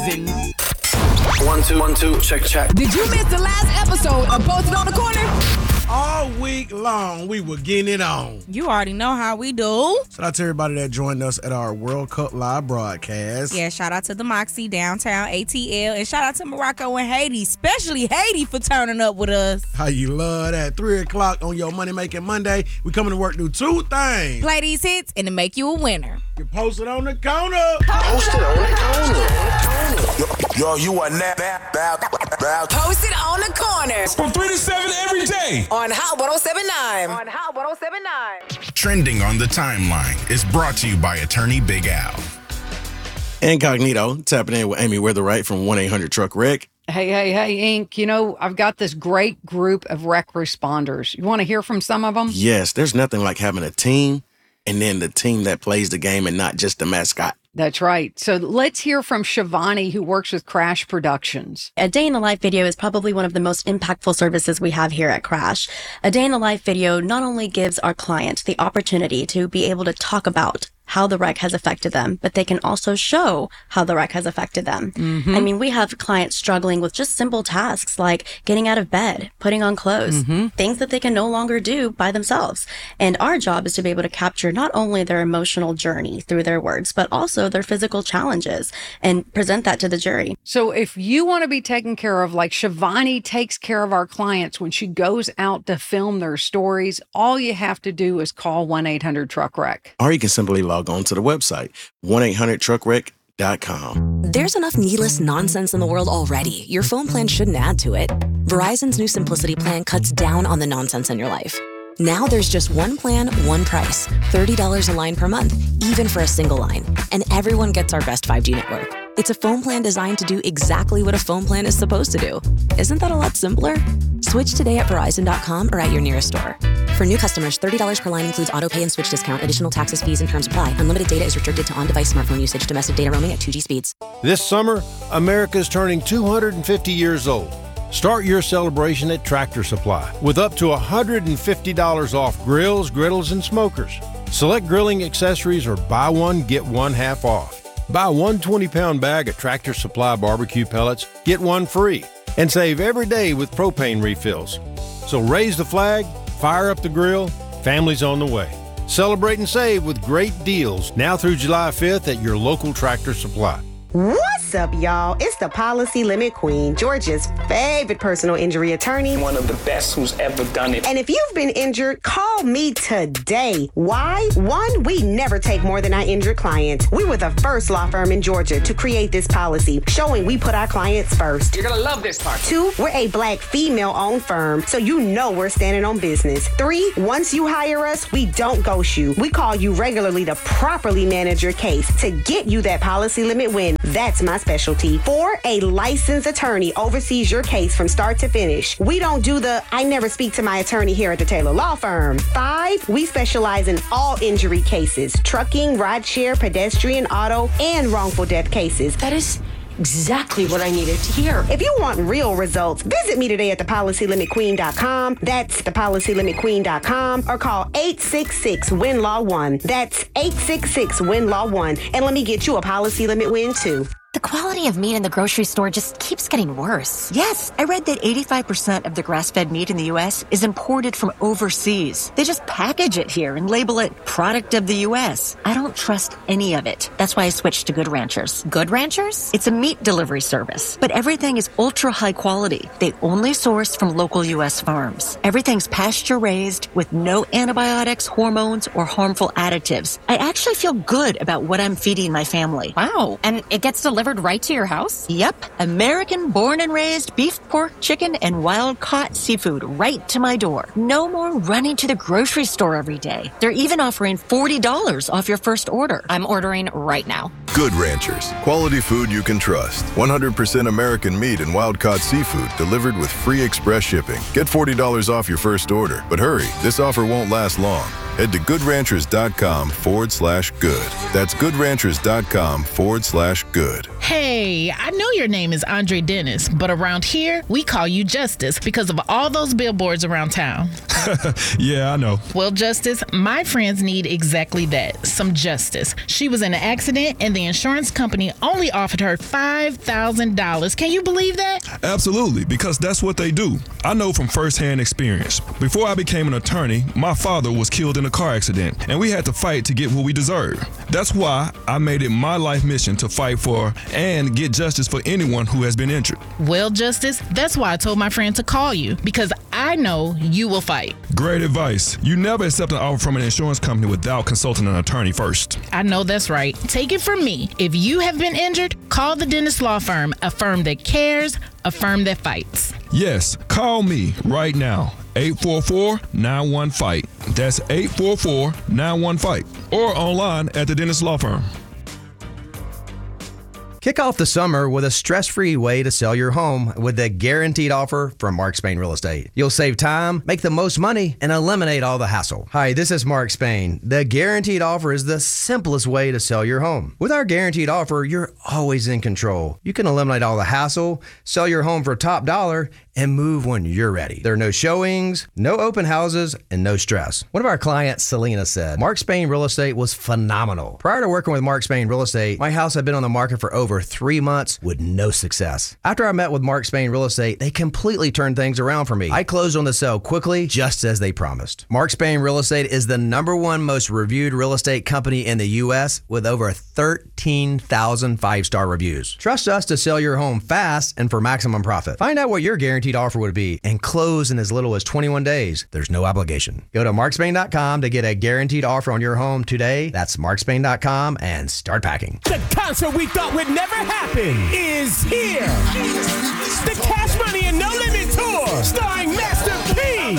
1 2 check. Did you miss the last episode of Posted on the Corner? All week long, we were getting it on. You already know how we do. Shout out to everybody that joined us at our World Cup live broadcast. Yeah, shout out to the Moxie, Downtown ATL, and shout out to Morocco and Haiti, especially Haiti for turning up with us. How you love that. 3 o'clock on your Money Making Monday. We coming to work do 2 things. Play these hits and to make you a winner. You posted on the corner. Posted on the corner. Yo, you are now Posted on the Corner. From 3 to 7 every day. On Hot 107.9. Trending on the Timeline is brought to you by Attorney Big Al. Incognito, tapping in with Amy Witherite from 1-800-TRUCK-WRECK. Hey, Inc. You know, I've got this great group of wreck responders. You want to hear from some of them? Yes, there's nothing like having a team and then the team that plays the game and not just the mascot. That's right. So let's hear from Shivani, who works with Crash Productions. A day in the life video is probably one of the most impactful services we have here at Crash. A day in the life video not only gives our client the opportunity to be able to talk about how the wreck has affected them, but they can also show how the wreck has affected them. I mean, we have clients struggling with just simple tasks like getting out of bed, putting on clothes, things that they can no longer do by themselves. And our job is to be able to capture not only their emotional journey through their words, but also their physical challenges and present that to the jury. So if you want to be taken care of like Shivani takes care of our clients when she goes out to film their stories, all you have to do is call 1-800-TRUCK-WRECK. Or you can simply log on to the website, 1-800-TRUCK-WRECK.com. There's enough needless nonsense in the world already. Your phone plan shouldn't add to it. Verizon's new Simplicity plan cuts down on the nonsense in your life. Now there's just one plan, one price, $30 a line per month, even for a single line. And everyone gets our best 5G network. It's a phone plan designed to do exactly what a phone plan is supposed to do. Isn't that a lot simpler? Switch today at Verizon.com or at your nearest store. For new customers, $30 per line includes auto pay and switch discount. Additional taxes, fees, and terms apply. Unlimited data is restricted to on-device smartphone usage. Domestic data roaming at 2G speeds. This summer, America's turning 250 years old. Start your celebration at Tractor Supply with up to $150 off grills, griddles, and smokers. Select grilling accessories or buy one, get one half off. Buy one 20-pound bag of Tractor Supply barbecue pellets, get one free, and save every day with propane refills. So raise the flag, fire up the grill, family's on the way. Celebrate and save with great deals now through July 5th at your local Tractor Supply. What's up, y'all? It's the Policy Limit Queen, Georgia's favorite personal injury attorney. One of the best who's ever done it. And if you've been injured, call me today. Why? 1, we never take more than our injured client. We were the first law firm in Georgia to create this policy, showing we put our clients first. You're gonna love this part. 2, we're a Black female-owned firm, so you know we're standing on business. 3, once you hire us, we don't ghost you. We call you regularly to properly manage your case to get you that policy limit win. That's my specialty. 4, a licensed attorney oversees your case from start to finish. We don't do the I never speak to my attorney here at the Taylor Law Firm. 5, we specialize in all injury cases, trucking, rideshare, pedestrian, auto, and wrongful death cases. That is exactly what I needed to hear. If you want real results, visit me today at thepolicylimitqueen.com. That's thepolicylimitqueen.com, or call 866-WIN-LAW-1. That's 866-WIN-LAW-1. And let me get you a policy limit win, too. The quality of meat in the grocery store just keeps getting worse. Yes, I read that 85% of the grass-fed meat in the U.S. is imported from overseas. They just package it here and label it product of the U.S. I don't trust any of it. That's why I switched to Good Ranchers. Good Ranchers? It's a meat delivery service, but everything is ultra high quality. They only source from local U.S. farms. Everything's pasture-raised with no antibiotics, hormones, or harmful additives. I actually feel good about what I'm feeding my family. Wow. And it gets delivered right to your house? Yep. American born and raised beef, pork, chicken, and wild-caught seafood right to my door. No more running to the grocery store every day. They're even offering $40 off your first order. I'm ordering right now. Good Ranchers. Quality food you can trust. 100% American meat and wild-caught seafood delivered with free express shipping. Get $40 off your first order. But hurry, this offer won't last long. Head to goodranchers.com/good. That's goodranchers.com/good. Hey, I know your name is Andre Dennis, but around here, we call you Justice because of all those billboards around town. Yeah, I know. Well, Justice, my friends need exactly that, some justice. She was in an accident and the insurance company only offered her $5,000. Can you believe that? Absolutely, because that's what they do. I know from firsthand experience. Before I became an attorney, my father was killed in a car accident, and we had to fight to get what we deserve. That's why I made it my life mission to fight for and get justice for anyone who has been injured. Well, Justice, that's why I told my friend to call you, because I know you will fight. Great advice. You never accept an offer from an insurance company without consulting an attorney first. I know that's right. Take it from me. If you have been injured, call the Dennis Law Firm, a firm that cares, a firm that fights. Yes, call me right now. 844-91-FIGHT. That's 844-91-FIGHT. Or online at the Dennis Law Firm. Kick off the summer with a stress-free way to sell your home with the guaranteed offer from Mark Spain Real Estate. You'll save time, make the most money, and eliminate all the hassle. Hi, this is Mark Spain. The guaranteed offer is the simplest way to sell your home. With our guaranteed offer, you're always in control. You can eliminate all the hassle, sell your home for top dollar, and move when you're ready. There are no showings, no open houses, and no stress. One of our clients, Selena, said, Mark Spain Real Estate was phenomenal. Prior to working with Mark Spain Real Estate, my house had been on the market for over 3 months with no success. After I met with Mark Spain Real Estate, they completely turned things around for me. I closed on the sale quickly, just as they promised. Mark Spain Real Estate is the #1 most reviewed real estate company in the U.S. with over 13,000 5-star reviews. Trust us to sell your home fast and for maximum profit. Find out what your guaranteed offer would be and close in as little as 21 days. There's no obligation. Go to markspain.com to get a guaranteed offer on your home today. That's markspain.com and start packing. The concert we thought would never happen is here. The Cash Money and No Limit Tour, starring Master P.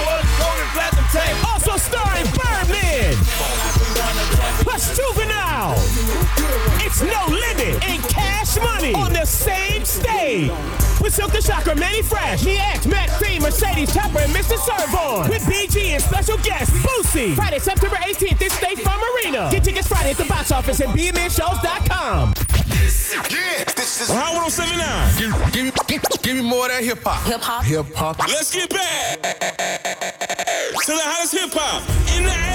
Also starring Birdman, plus Juvenile. It's No Limit and Cash Money on the same stage. With Silk the Shocker, Manny Fresh, EX, Matt Cream, Mercedes, Chopper, and Mr. Servon. With BG and special guest, Boosie. Friday, September 18th at State Farm Arena. Get tickets Friday at the box office and bmnshows.com. Yeah, this is Hot 107.9. Give me more of that hip hop. Hip hop. Hip hop. Let's get back to the hottest hip hop in the